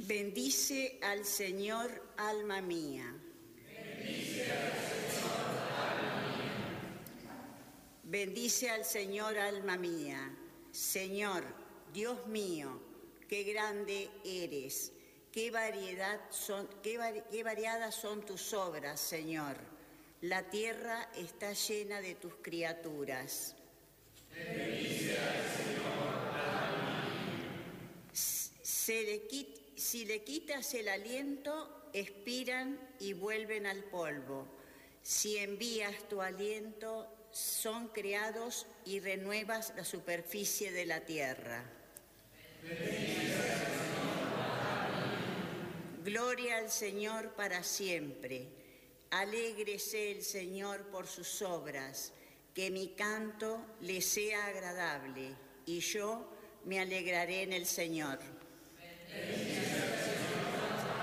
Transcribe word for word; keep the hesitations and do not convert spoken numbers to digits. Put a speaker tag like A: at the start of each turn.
A: Bendice al Señor, alma mía.
B: Bendice al Señor, alma mía.
A: Bendice al Señor, alma mía. Señor, Dios mío, qué grande eres. Qué variedad son, qué, vari, qué variadas son tus obras, Señor. La tierra está llena de tus criaturas.
B: Bendice al Señor, alma mía.
A: Se le quita Si le quitas el aliento, expiran y vuelven al polvo. Si envías tu aliento, son creados y renuevas la superficie de la tierra. Gloria al Señor para siempre. Alégrese el Señor por sus obras, que mi canto le sea agradable, y yo me alegraré en el Señor.